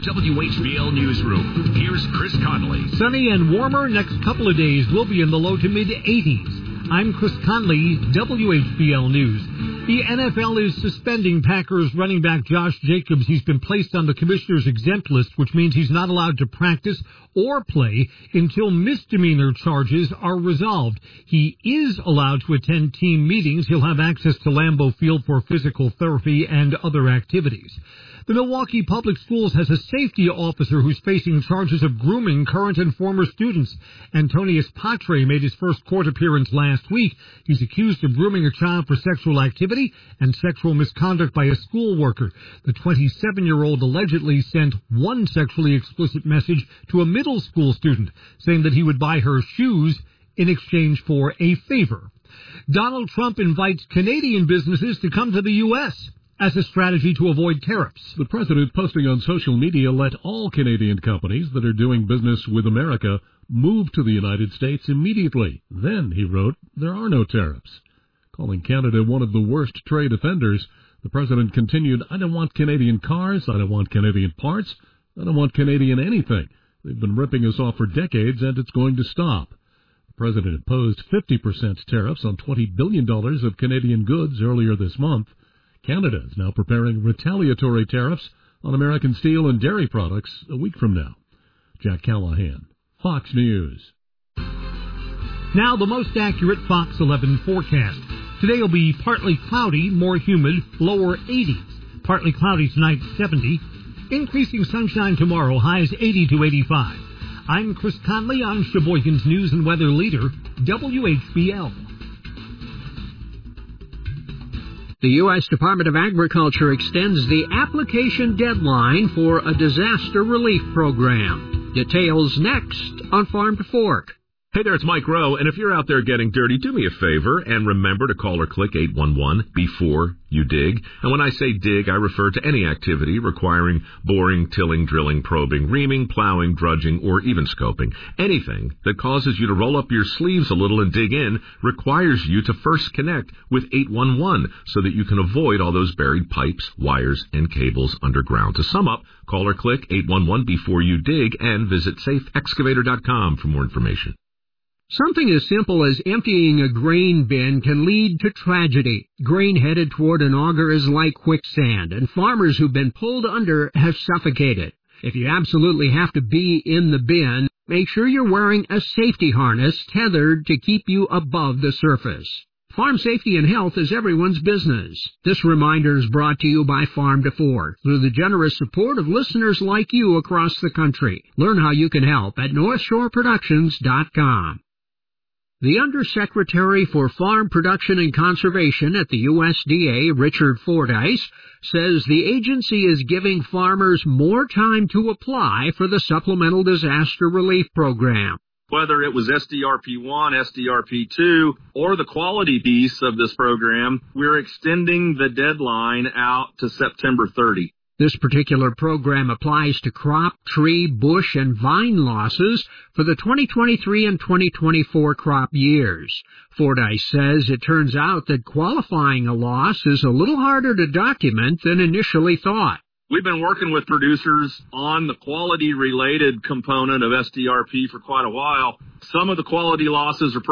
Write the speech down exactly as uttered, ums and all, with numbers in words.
W H B L Newsroom. Here's Chris Conley. Sunny and warmer next couple of days. Will be in the low to mid eighties. I'm Chris Conley, W H B L News. The N F L is suspending Packers running back Josh Jacobs. He's been placed on the commissioner's exempt list, which means he's not allowed to practice or play until misdemeanor charges are resolved. He is allowed to attend team meetings. He'll have access to Lambeau Field for physical therapy and other activities. The Milwaukee Public Schools has a safety officer who's facing charges of grooming current and former students. Antonius Patre made his first court appearance last week. He's accused of grooming a child for sexual activity and sexual misconduct by a school worker. The twenty-seven-year-old allegedly sent one sexually explicit message to a middle school student, saying that he would buy her shoes in exchange for a favor. Donald Trump invites Canadian businesses to come to the U S as a strategy to avoid tariffs. The president, posting on social media, let all Canadian companies that are doing business with America move to the United States immediately. Then, he wrote, there are no tariffs. Calling Canada one of the worst trade offenders, the president continued, I don't want Canadian cars, I don't want Canadian parts, I don't want Canadian anything. They've been ripping us off for decades, and it's going to stop. The president imposed fifty percent tariffs on twenty billion dollars of Canadian goods earlier this month. Canada is now preparing retaliatory tariffs on American steel and dairy products a week from now. Jack Callahan, Fox News. Now the most accurate Fox eleven forecast. Today will be partly cloudy, more humid, lower eighties. Partly cloudy tonight, seventy. Increasing sunshine tomorrow, highs eighty to eighty-five. I'm Chris Conley on Sheboygan's News and Weather Leader, W H B L. The U S Department of Agriculture extends the application deadline for a disaster relief program. Details next on Farm to Fork. Hey there, it's Mike Rowe, and if you're out there getting dirty, do me a favor and remember to call or click eight one one before you dig. And when I say dig, I refer to any activity requiring boring, tilling, drilling, probing, reaming, plowing, drudging, or even scoping. Anything that causes you to roll up your sleeves a little and dig in requires you to first connect with eight one one so that you can avoid all those buried pipes, wires, and cables underground. To sum up, call or click eight one one before you dig and visit safe excavator dot com for more information. Something as simple as emptying a grain bin can lead to tragedy. Grain headed toward an auger is like quicksand, and farmers who've been pulled under have suffocated. If you absolutely have to be in the bin, make sure you're wearing a safety harness tethered to keep you above the surface. Farm safety and health is everyone's business. This reminder is brought to you by Farm to Fork through the generous support of listeners like you across the country. Learn how you can help at north shore productions dot com. The Undersecretary for Farm Production and Conservation at the U S D A, Richard Fordyce, says the agency is giving farmers more time to apply for the Supplemental Disaster Relief Program. Whether it was S D R P one, S D R P two, or the quality piece of this program, we're extending the deadline out to September thirtieth. This particular program applies to crop, tree, bush, and vine losses for the twenty twenty-three and twenty twenty-four crop years. Fordyce says it turns out that qualifying a loss is a little harder to document than initially thought. We've been working with producers on the quality-related component of S D R P for quite a while. Some of the quality losses are